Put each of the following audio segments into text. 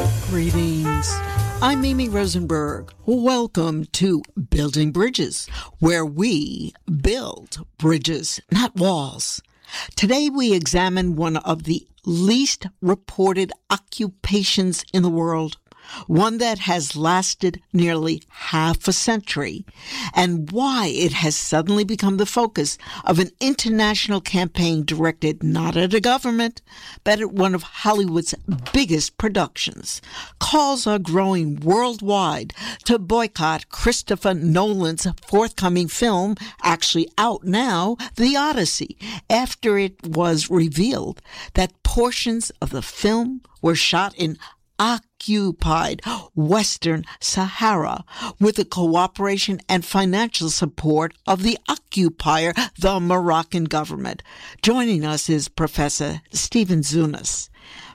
Greetings. I'm Mimi Rosenberg. Welcome to Building Bridges, where we build bridges, not walls. Today we examine one of the least reported occupations in the world, one that has lasted nearly half a century, and why it has suddenly become the focus of an international campaign directed not at a government, but at one of Hollywood's biggest productions. Calls are growing worldwide to boycott Christopher Nolan's forthcoming film, actually out now, The Odyssey, after it was revealed that portions of the film were shot in occupied Western Sahara with the cooperation and financial support of the occupier, the Moroccan government. Joining us is Professor Stephen Zunas,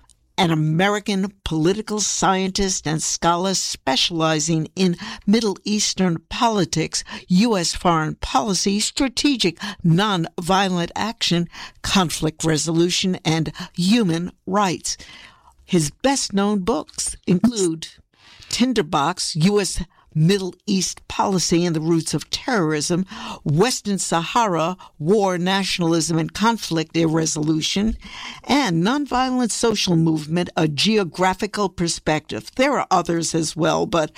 an American political scientist and scholar specializing in Middle Eastern politics, U.S. foreign policy, strategic nonviolent action, conflict resolution, and human rights. His best-known books include Tinderbox, U.S. Middle East Policy and the Roots of Terrorism, Western Sahara, War, Nationalism, and Conflict Irresolution, and Nonviolent Social Movement, A Geographical Perspective. There are others as well, but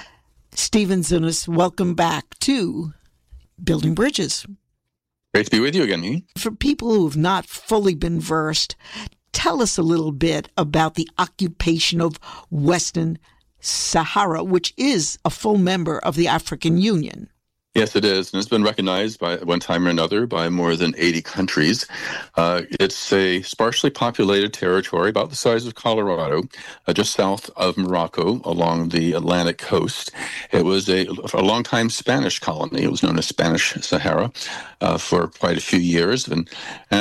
Stephen Zunas, welcome back to Building Bridges. Great to be with you again, Nene. For people who have not fully been versed, tell us a little bit about the occupation of Western Sahara, which is a full member of the African Union. Yes, it is, and it's been recognized by one time or another by more than 80 countries. It's a sparsely populated territory about the size of Colorado, just south of Morocco along the Atlantic coast. It was a long-time Spanish colony. It was known as Spanish Sahara for quite a few years, but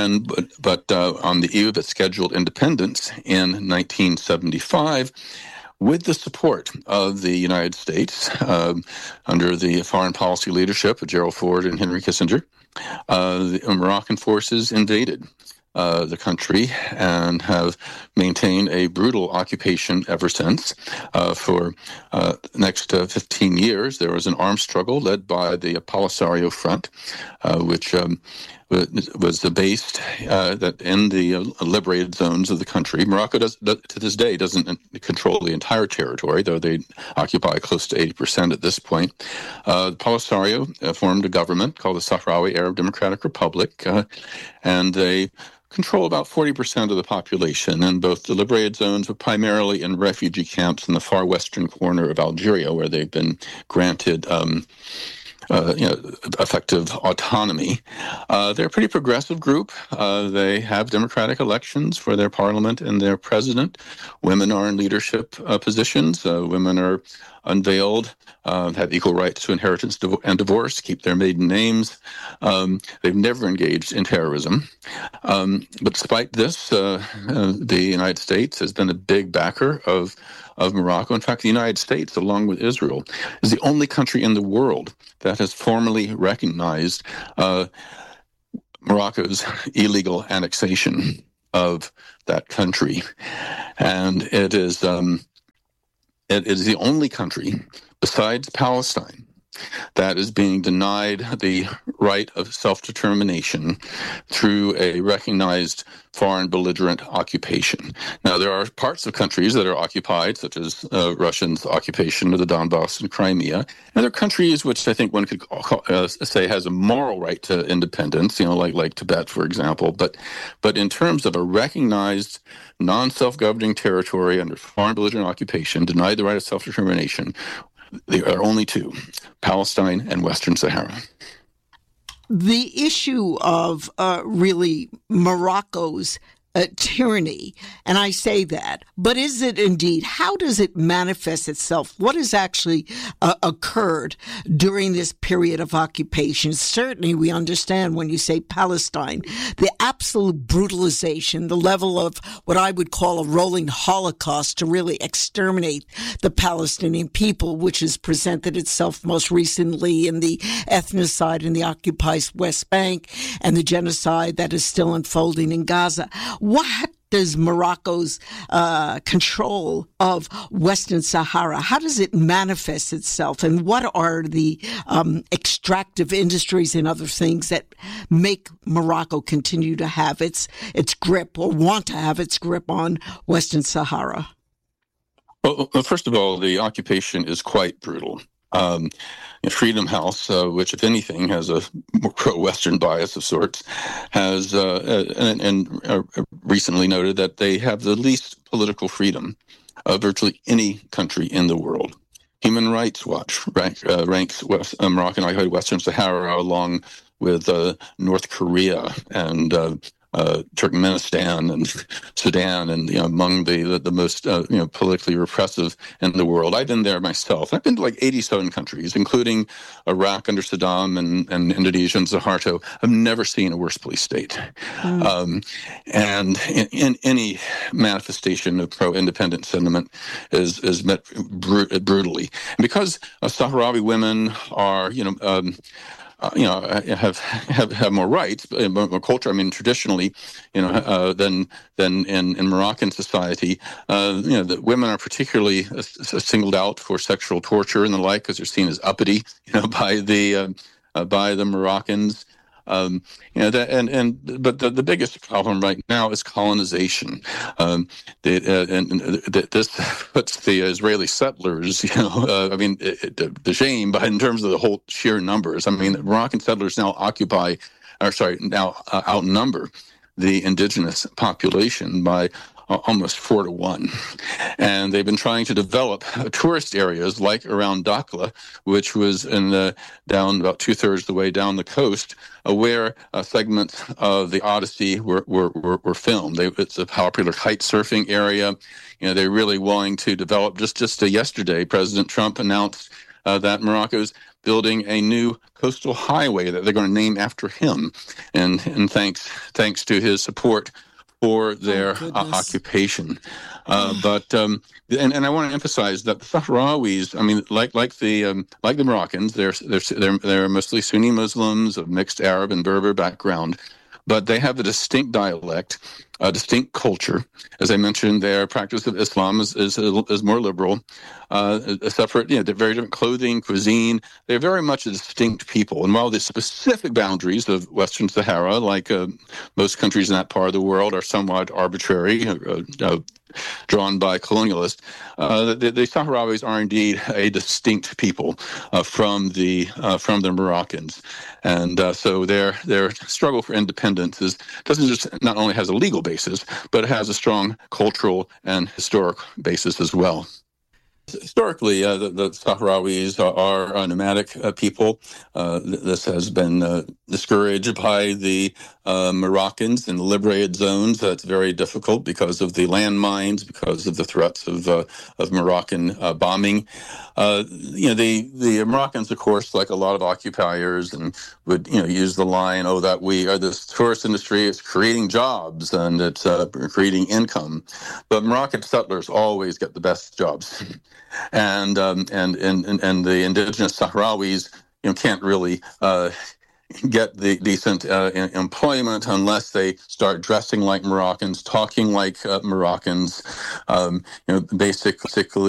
on the eve of its scheduled independence in 1975, with the support of the United States, under the foreign policy leadership of Gerald Ford and Henry Kissinger, the Moroccan forces invaded the country and have maintained a brutal occupation ever since. For the next 15 years, there was an armed struggle led by the Polisario Front, which was based in the liberated zones of the country. Morocco to this day doesn't control the entire territory, though they occupy close to 80% at this point. The Polisario formed a government called the Sahrawi Arab Democratic Republic, and they control about 40% of the population in both the liberated zones, but primarily in refugee camps in the far western corner of Algeria, where they've been granted effective autonomy. They're a pretty progressive group. They have democratic elections for their parliament and their president. Women are in leadership positions. Women are unveiled, have equal rights to inheritance and divorce, keep their maiden names. They've never engaged in terrorism. But despite this, the United States has been a big backer of Morocco. In fact, the United States, along with Israel, is the only country in the world that has formally recognized Morocco's illegal annexation of that country. And it is the only country besides Palestine that is being denied the right of self-determination through a recognized foreign belligerent occupation. Now, there are parts of countries that are occupied, such as Russia's occupation of the Donbass and Crimea, and there are countries which I think one could say has a moral right to independence, like Tibet, for example. But in terms of a recognized non-self-governing territory under foreign belligerent occupation, denied the right of self-determination, there are only two, Palestine and Western Sahara. The issue of really Morocco's tyranny, and I say that, but is it indeed, how does it manifest itself? What has actually occurred during this period of occupation? Certainly we understand when you say Palestine, the absolute brutalization, the level of what I would call a rolling Holocaust to really exterminate the Palestinian people, which has presented itself most recently in the ethnocide in the occupied West Bank and the genocide that is still unfolding in Gaza. What does Morocco's control of Western Sahara, how does it manifest itself? And what are the extractive industries and other things that make Morocco continue to have its grip or want to have its grip on Western Sahara? Well, first of all, the occupation is quite brutal. Freedom House, which, if anything, has a more pro-Western bias of sorts, has recently noted that they have the least political freedom of virtually any country in the world. Human Rights Watch ranks Moroccan occupied Western Sahara along with North Korea and Turkmenistan and Sudan, and among the most politically repressive in the world. I've been there myself. I've been to like 87 countries, including Iraq under Saddam and Indonesia and Suharto. I've never seen a worse police state. And in any manifestation of pro-independent sentiment is met brutally. And because Sahrawi women are, have more rights, more culture. I mean, traditionally, than in Moroccan society, the women are particularly singled out for sexual torture and the like because they're seen as uppity, by the Moroccans. But the biggest problem right now is colonization. This puts the Israeli settlers, the shame, but in terms of the whole sheer numbers, the Moroccan settlers now outnumber the indigenous population by almost 4-1. And they've been trying to develop tourist areas like around Dakhla, which was down about 2/3 the way down the coast, where segments of the Odyssey were filmed. It's a popular kite surfing area. They're really willing to develop. Just yesterday, President Trump announced that Morocco's building a new coastal highway that they're going to name after him, and thanks to his support for their occupation. But I want to emphasize that the Sahrawis, like the Moroccans, they're mostly Sunni Muslims of mixed Arab and Berber background, but they have a distinct dialect, a distinct culture. As I mentioned, their practice of Islam is more liberal, a separate, they're very different clothing, cuisine. They're very much a distinct people. And while the specific boundaries of Western Sahara, like most countries in that part of the world, are somewhat arbitrary, drawn by colonialists, the Sahrawis are indeed a distinct people from the Moroccans, and so their struggle for independence not only has a legal basis, but it has a strong cultural and historic basis as well. Historically, the Sahrawis are a nomadic people. This has been discouraged by the Moroccans in the liberated zones. That's very difficult because of the landmines, because of the threats of Moroccan bombing. The Moroccans, of course, like a lot of occupiers, and would use the line, that this tourist industry is creating jobs and it's creating income. But Moroccan settlers always get the best jobs. And the indigenous Sahrawis can't really get the decent employment unless they start dressing like Moroccans, talking like Moroccans, basically